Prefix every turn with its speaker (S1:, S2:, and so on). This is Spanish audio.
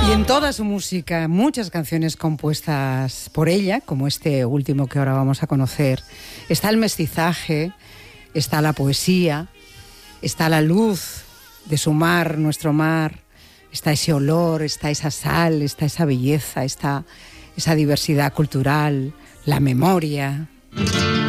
S1: Y en toda su música, muchas canciones compuestas por ella, como este último que ahora vamos a conocer, está el mestizaje, está la poesía, está la luz de su mar, nuestro mar, está ese olor, está esa sal, está esa belleza, está esa diversidad cultural, la memoria.